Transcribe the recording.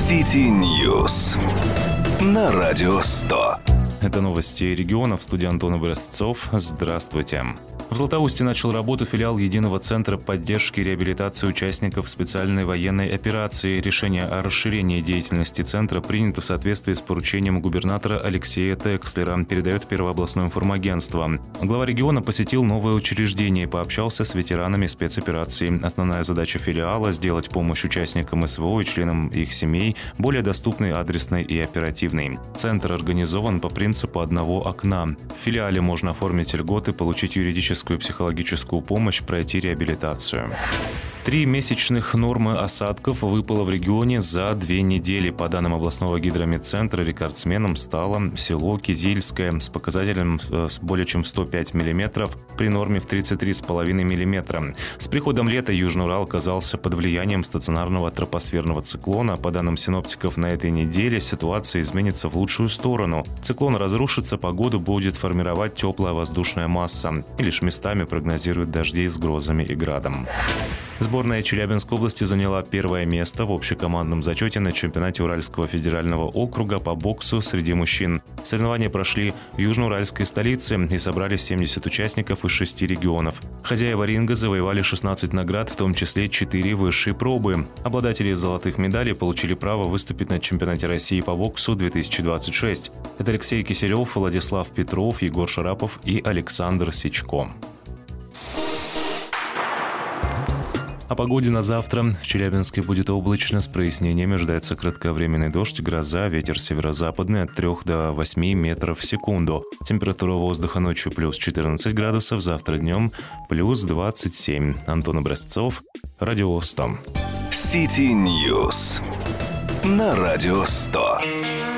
City News на Радио 100. Это новости региона. В студии Антон Образцов. Здравствуйте. В Златоусте начал работу филиал Единого центра поддержки и реабилитации участников специальной военной операции. Решение о расширении деятельности центра принято в соответствии с поручением губернатора Алексея Текслера, передает Первообластное информагентство. Глава региона посетил новое учреждение и пообщался с ветеранами спецоперации. Основная задача филиала – сделать помощь участникам СВО и членам их семей более доступной, адресной и оперативной. Центр организован по принципу одного окна. В филиале можно оформить льготы, получить юридическую и психологическую помощь, пройти реабилитацию. 3 месячных нормы осадков выпало в регионе за 2 недели. По данным областного гидрометцентра, рекордсменом стало село Кизильское с показателем более чем 105 мм при норме в 33,5 мм. С приходом лета Южный Урал оказался под влиянием стационарного тропосферного циклона. По данным синоптиков, на этой неделе ситуация изменится в лучшую сторону. Циклон разрушится, погоду будет формировать теплая воздушная масса. И лишь местами прогнозируют дожди с грозами и градом. Сборная Челябинской области заняла 1 место в общекомандном зачете на чемпионате Уральского федерального округа по боксу среди мужчин. Соревнования прошли в южноуральской столице и собрали 70 участников из 6 регионов. Хозяева ринга завоевали 16 наград, в том числе 4 высшие пробы. Обладатели золотых медалей получили право выступить на чемпионате России по боксу 2026. Это Алексей Киселев, Владислав Петров, Егор Шарапов и Александр Сичко. О погоде на завтра. В Челябинске будет облачно, с прояснениями. Ожидается кратковременный дождь, гроза, ветер северо-западный от 3 до 8 метров в секунду. Температура воздуха ночью плюс 14 градусов, завтра днем плюс 27. Антон Образцов, Радио 100. City News на Радио 100.